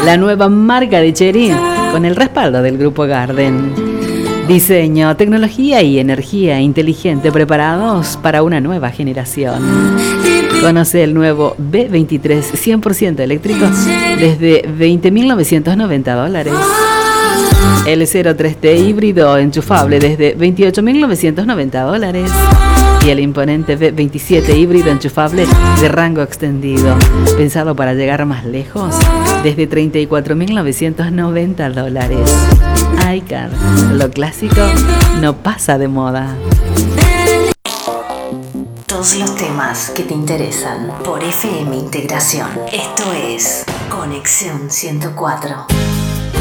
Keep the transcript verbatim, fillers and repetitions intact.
La nueva marca de Chery con el respaldo del Grupo Garden. Diseño, tecnología y energía inteligente preparados para una nueva generación. Conoce el nuevo B veintitrés cien por ciento eléctrico desde veinte mil novecientos noventa dólares. El cero tres T híbrido enchufable desde veintiocho mil novecientos noventa dólares. Y el imponente B veintisiete híbrido enchufable de rango extendido, pensado para llegar más lejos, desde treinta y cuatro mil novecientos noventa dólares. iCar, lo clásico no pasa de moda. Todos los temas que te interesan por F M Integración. Esto es Conexión ciento cuatro.